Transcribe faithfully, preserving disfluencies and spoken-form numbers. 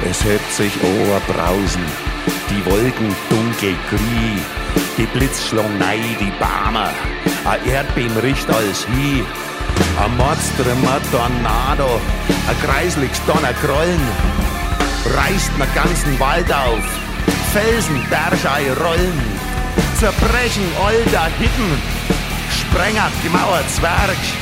Es hebt sich Oberbrausen, die Wolken dunkelgrün, die Blitz schlagen nei die Bäume, a Erdbeben riecht alles hin, a Mordströmer Tornado, a kreisliges Donnergrollen, reißt den ganzen Wald auf, Felsen, Bergei rollen, zerbrechen all der Hitten, Sprenger, gemauert Zwerg,